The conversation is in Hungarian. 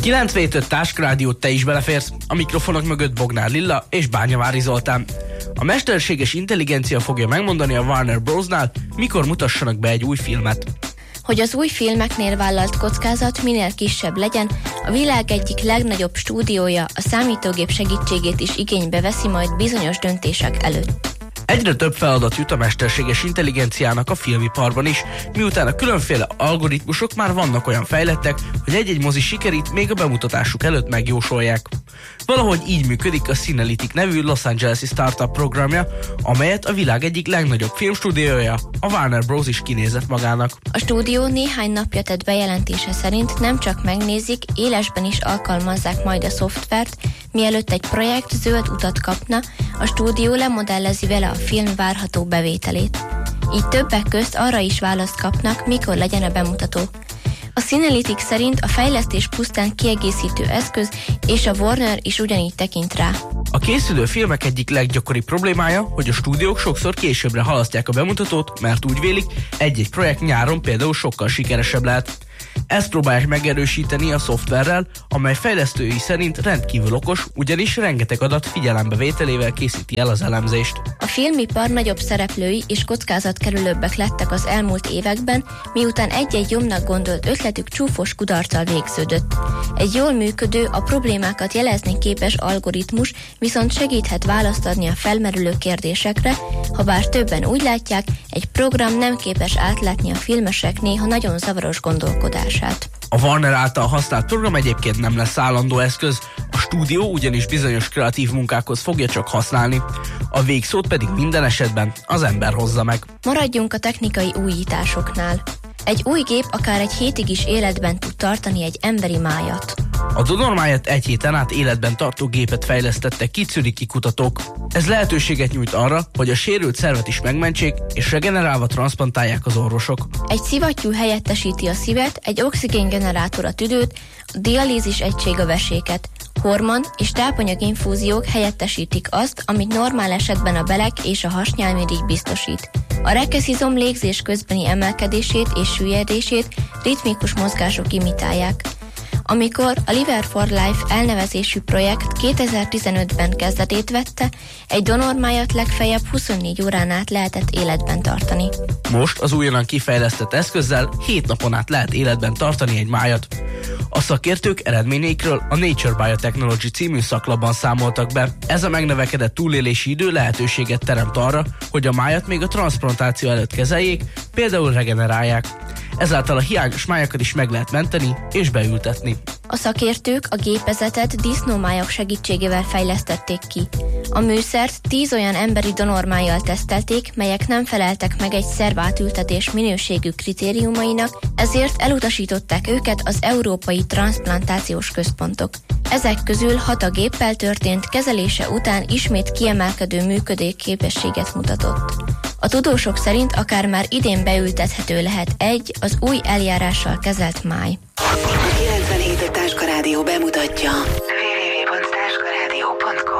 9-5 Táskrádiót te is beleférsz, a mikrofonok mögött Bognár Lilla és Bányavári Zoltán. A mesterséges intelligencia fogja megmondani a Warner Bros.-nál, mikor mutassanak be egy új filmet. Hogy az új filmeknél vállalt kockázat minél kisebb legyen, a világ egyik legnagyobb stúdiója a számítógép segítségét is igénybe veszi majd bizonyos döntések előtt. Egyre több feladat jut a mesterséges intelligenciának a filmiparban is, miután a különféle algoritmusok már vannak olyan fejlettek, hogy egy-egy mozi sikerét még a bemutatásuk előtt megjósolják. Valahogy így működik a Cinelitic nevű Los Angeles-i startup programja, amelyet a világ egyik legnagyobb filmstúdiója, a Warner Bros. Is kinézett magának. A stúdió néhány napja tett bejelentése szerint nem csak megnézik, élesben is alkalmazzák majd a szoftvert, mielőtt egy projekt zöld utat kapna, a stúdió lemodellezi vele a film várható bevételét. Így többek közt arra is választ kapnak, mikor legyen a bemutató. A Cinelitic szerint a fejlesztés pusztán kiegészítő eszköz, és a Warner is ugyanígy tekint rá. A készülő filmek egyik leggyakoribb problémája, hogy a stúdiók sokszor későbbre halasztják a bemutatót, mert úgy vélik, egy-egy projekt nyáron például sokkal sikeresebb lehet. Ezt próbálják megerősíteni a szoftverrel, amely fejlesztői szerint rendkívül okos, ugyanis rengeteg adat figyelembevételével készíti el az elemzést. A filmipar nagyobb szereplői és kockázatkerülőbbek lettek az elmúlt években, miután egy-egy jobbnak gondolt ötletük csúfos kudarccal végződött. Egy jól működő, a problémákat jelezni képes algoritmus viszont segíthet választ adni a felmerülő kérdésekre, ha bár többen úgy látják, egy program nem képes átlátni a filmesek néha nagyon zavaros gondolkodását. A Warner által használt program egyébként nem lesz állandó eszköz, a stúdió ugyanis bizonyos kreatív munkákhoz fogja csak használni, a végszót pedig minden esetben az ember hozza meg. Maradjunk a technikai újításoknál. Egy új gép akár egy hétig is életben tud tartani egy emberi májat. A donormájat egy héten át életben tartó gépet fejlesztettek ki zürichi kutatók. Ez lehetőséget nyújt arra, hogy a sérült szervet is megmentsék, és regenerálva transzplantálják az orvosok. Egy szivattyú helyettesíti a szívet, egy oxigéngenerátor a tüdőt, a dialízis egység a veséket. Hormon és tápanyaginfúziók helyettesítik azt, amit normál esetben a belek és a hasnyálmirigy biztosít. A rekeszizom légzés közbeni emelkedését és süllyedését ritmikus mozgások imitálják. Amikor a Liver for Life elnevezésű projekt 2015-ben kezdetét vette, egy donormájat legfeljebb 24 órán át lehetett életben tartani. Most az újonnan kifejlesztett eszközzel 7 napon át lehet életben tartani egy májat. A szakértők eredményeikről a Nature Biotechnology című szaklapban számoltak be. Ez a megnövekedett túlélési idő lehetőséget teremt arra, hogy a májat még a transzplantáció előtt kezeljék, például regenerálják. Ezáltal a hiányos májakat is meg lehet menteni és beültetni. A szakértők a gépezetet disznómájak segítségével fejlesztették ki. A műszert 10 olyan emberi donormájjal tesztelték, melyek nem feleltek meg egy szervátültetés minőségű kritériumainak, ezért elutasították őket az európai transzplantációs központok. Ezek közül 6 a géppel történt kezelése után ismét kiemelkedő működőképességet mutatott. A tudósok szerint akár már idén beültethető lehet egy az új eljárással kezelt máj. A 97 Táska Rádió bemutatja